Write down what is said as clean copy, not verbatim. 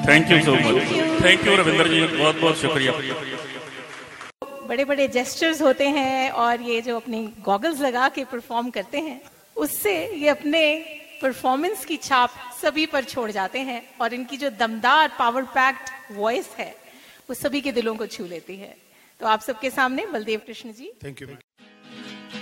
Thank you so much, thank you Ravinder जी, बहुत बहुत शुक्रिया। बड़े बड़े जेस्चर्स होते हैं और ये जो अपनी गॉगल्स लगा के परफॉर्म करते हैं, उससे ये अपने परफॉर्मेंस की छाप सभी पर छोड़ जाते हैं और इनकी जो दमदार पावर पैक्ड वॉइस है वो सभी के दिलों को छू लेती है। तो आप सबके सामने बलदेव कृष्ण जी। Thank you.